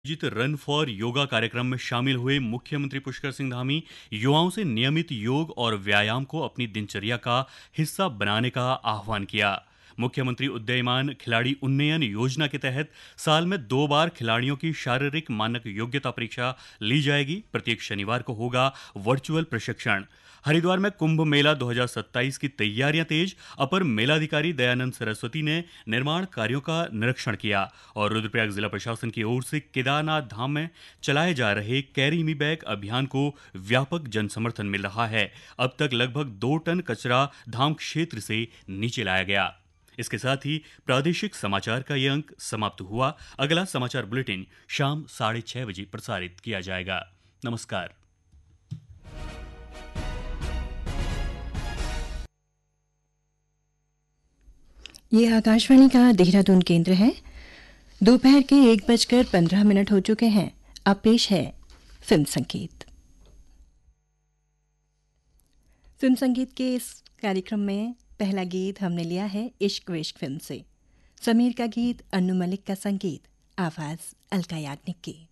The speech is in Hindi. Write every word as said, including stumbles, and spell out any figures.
आयोजित रन फॉर योगा कार्यक्रम में शामिल हुए मुख्यमंत्री पुष्कर सिंह धामी युवाओं से नियमित योग और व्यायाम को अपनी दिनचर्या का हिस्सा बनाने का आह्वान किया। मुख्यमंत्री उदयमान खिलाड़ी उन्नयन योजना के तहत साल में दो बार खिलाड़ियों की शारीरिक मानक योग्यता परीक्षा ली जाएगी। प्रत्येक शनिवार को होगा वर्चुअल प्रशिक्षण। हरिद्वार में कुंभ मेला दो हज़ार सत्ताईस की तैयारियां तेज। अपर मेलाधिकारी दयानंद सरस्वती ने निर्माण कार्यों का निरीक्षण किया और रुद्रप्रयाग जिला प्रशासन की ओर से केदारनाथ धाम में चलाए जा रहे कैरी मी बैग अभियान को व्यापक जन समर्थन मिल रहा है। अब तक लगभग दो टन कचरा धाम क्षेत्र से नीचे लाया गया। इसके साथ ही प्रादेशिक समाचार का ये अंक समाप्त हुआ। अगला समाचार बुलेटिन शाम साढ़े छह बजे प्रसारित किया जाएगा। नमस्कार। ये आकाशवाणी का देहरादून केंद्र है। दोपहर के एक बजकर पंद्रह मिनट हो चुके हैं। अब पेश है फिल्म संगीत। फिल्म संगीत के इस कार्यक्रम में पहला गीत हमने लिया है इश्क विश्क फिल्म से। समीर का गीत, अन्नू मलिक का संगीत, आवाज अलका याग्निक की।